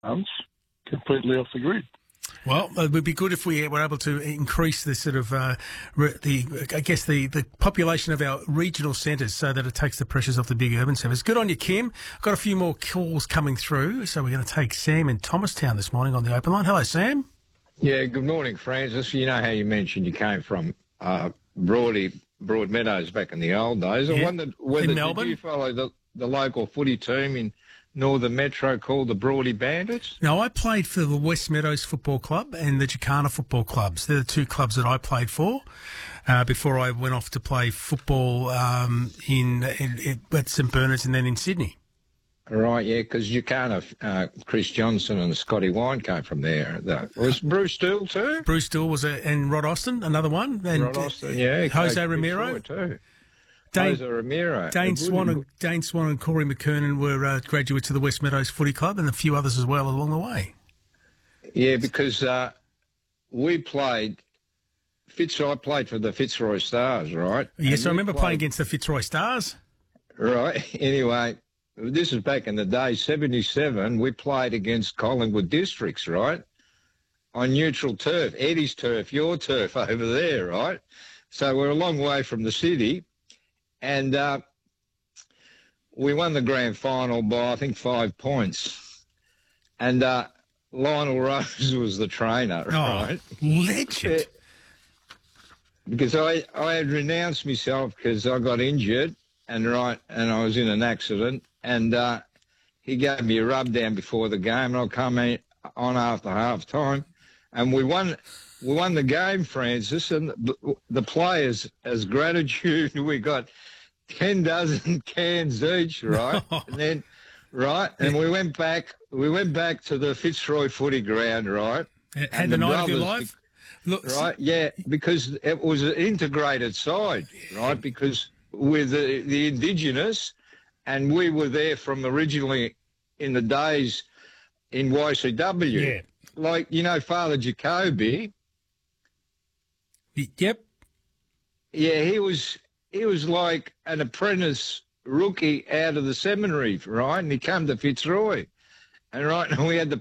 completely off the grid. Well, it would be good if we were able to increase the sort of the population of our regional centres so that it takes the pressures off the big urban centres. Good on you, Kim. Got a few more calls coming through, so we're going to take Sam in Thomastown this morning on the open line. Hello, Sam. Yeah, good morning, Francis. You know how you mentioned you came from Broadmeadows back in the old days. I wondered whether did you follow the local footy team in Northern Metro called the Broady Bandits? No, I played for the West Meadows Football Club and the Jacana Football Clubs. They're the two clubs that I played for before I went off to play football at St Bernard's and then in Sydney. Right, yeah, because Jacana, Chris Johnson and Scotty Wine came from there. Was Bruce Still too? Bruce Still was and Rod Austin, another one. And Rod Austin, yeah. Jose Romero too. Jose Romero. Dane Swan and Corey McKernan were graduates of the West Meadows Footy Club and a few others as well along the way. Yeah, because we played... I played for the Fitzroy Stars, right? Yes, I remember playing against the Fitzroy Stars. Right. Anyway, this is back in the day, 77. We played against Collingwood Districts, right? On neutral turf, Eddie's turf, your turf over there, right? So we're a long way from the city. And we won the grand final by, I think, 5 points. And Lionel Rose was the trainer, right? Legend. Because I had renounced myself because I got injured and I was in an accident. And he gave me a rub down before the game, and I come on after half time. And we won the game, Francis, and the players, as gratitude, we got 10 dozen cans each, right? And then, and we went back to the Fitzroy footy ground, right? Had the night of your life? Look, right, yeah, because it was an integrated side, right? Because with the Indigenous, and we were there from originally in the days in YCW. Yeah. Like, Father Jacoby. Yep. Yeah, he was like an apprentice rookie out of the seminary, right? And he came to Fitzroy. And we had the